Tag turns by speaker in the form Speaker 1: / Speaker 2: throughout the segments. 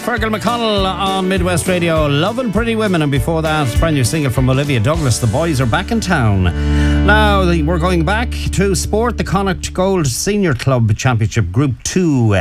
Speaker 1: Fergal McConnell on Midwest Radio, Lovin' Pretty Women, and before that, brand new single from Olivia Douglas, The Boys Are Back in Town. Now, we're going back to sport, the Connacht Gold Senior Club Championship Group 2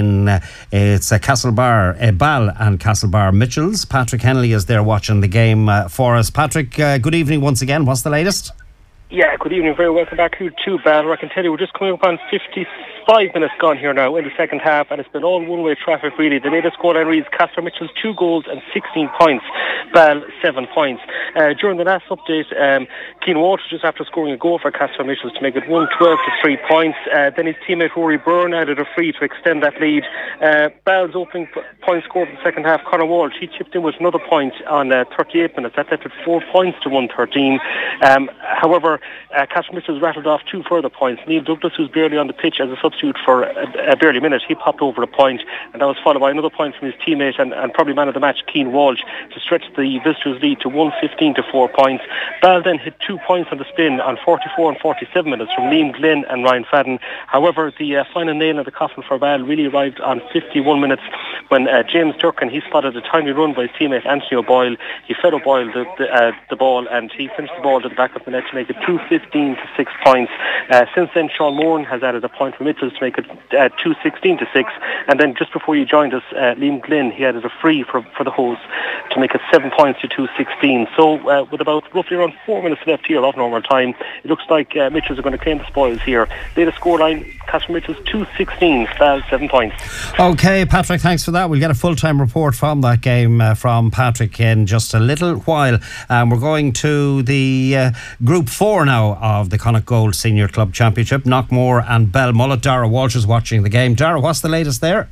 Speaker 1: it's Castlebar, Ball and Castlebar Mitchells. Patrick Henley is there watching the game for us. Patrick, good evening once again. What's the latest?
Speaker 2: Yeah, good evening. Very welcome back here to Ball. I can tell you we're just coming up on 55 minutes gone here now in the second half, and it's been all one-way traffic really. The latest scoreline reads Castlebar Mitchells 2 goals and 16 points, Ball 7 points. During the last update, Cian Walsh, just after scoring a goal for Castlebar Mitchells to make it 112 to 3 points, then his teammate Rory Byrne added a free to extend that lead. Ball's opening point scored in the second half, Conor Walsh, he chipped in with another point on 38 minutes. That left it 4 points to 113. However, Castlebar Mitchells rattled off 2 further points. Neil Douglas, who's barely on the pitch as a substitute for a barely minute, he popped over a point, and that was followed by another point from his teammate and probably man of the match, Cian Walsh, to stretch the visitors' lead to 115 to 4 points. Ball then hit 2 points on the spin on 44 and 47 minutes from Liam Glynn and Ryan Fadden. However, the final nail in the coffin for Ball really arrived on 51 minutes when James Durkin, he spotted a timely run by his teammate Anthony O'Boyle. He fed O'Boyle the ball, and he finished the ball to the back of the net to make it 215 to 6 points. Since then, Sean Moran has added a point for Mitchells to make it 216 to 6, and then just before you joined us, Liam Glynn, he added a free for the hosts to make it 7 points to 216. So with about roughly around 4 minutes left here of normal time, it looks like Mitchells are going to claim the spoils here. Latest scoreline, Castlebar Mitchells 216, 7 points.
Speaker 1: Okay, Patrick, thanks for that. We'll get a full-time report from that game from Patrick in just a little while. We're going to the Group 4 now of the Connacht Gold Senior Club Championship. Knockmore and Belmullet. Dara Walsh is watching the game. Dara, what's the latest there?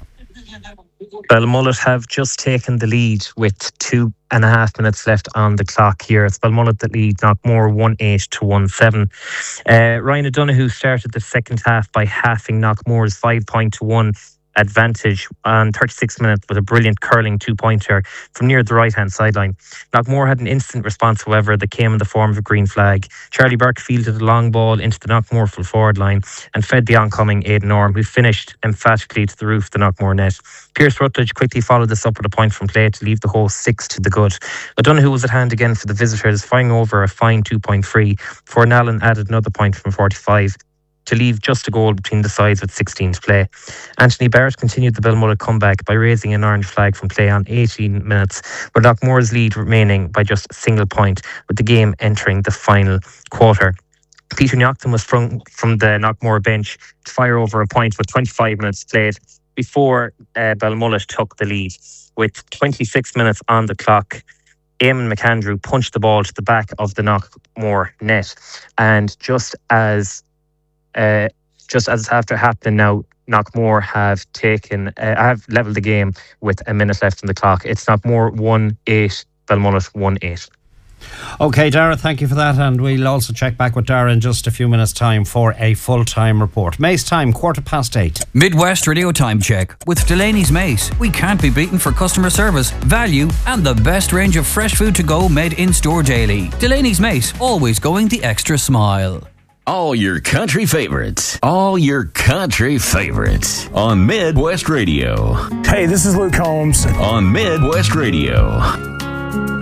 Speaker 3: Belmullet have just taken the lead with 2.5 minutes left on the clock here. It's Belmullet that lead Knockmore 1-8 to 1-7. Ryan O'Donoghue started the second half by halving Knockmore's 5-point to 1 advantage on 36 minutes with a brilliant curling 2-pointer from near the right-hand sideline. Knockmore had an instant response, however, that came in the form of a green flag. Charlie Burke fielded a long ball into the Knockmore full forward line and fed the oncoming Aidan Orme, who finished emphatically to the roof of the Knockmore net. Pierce Rutledge quickly followed this up with a point from play to leave the host 6 to the good. O'Donoghue was at hand again for the visitors, firing over a fine 2-point free. Ford Allen added another point from 45 to leave just a goal between the sides with 16 to play. Anthony Barrett continued the Belmullet comeback by raising an orange flag from play on 18 minutes, with Knockmore's lead remaining by just a single point, with the game entering the final quarter. Peter Nocton was from the Knockmore bench to fire over a point with 25 minutes played before Belmullet took the lead. With 26 minutes on the clock, Eamon McAndrew punched the ball to the back of the Knockmore net, and just as it's after happening now, Knockmore have levelled the game with a minute left on the clock. It's Knockmore 1-8, Belmullet 1-8.
Speaker 1: Okay, Dara, thank you for that, and we'll also check back with Dara in just a few minutes' time for a full-time report. Mace time, 8:15.
Speaker 4: Midwest Radio Time Check with Delaney's Mace. We can't be beaten for customer service, value, and the best range of fresh food to go made in-store daily. Delaney's Mace, always going the extra smile.
Speaker 5: All your country favorites. All your country favorites. On Midwest Radio.
Speaker 6: Hey, this is Luke Combs.
Speaker 5: On Midwest Radio.